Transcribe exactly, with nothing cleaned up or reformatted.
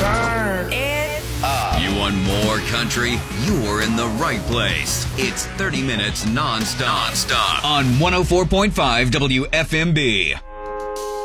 Turn it up. You want more country? You're in the right place. It's thirty minutes non-stop, non-stop on one oh four point five W F M B.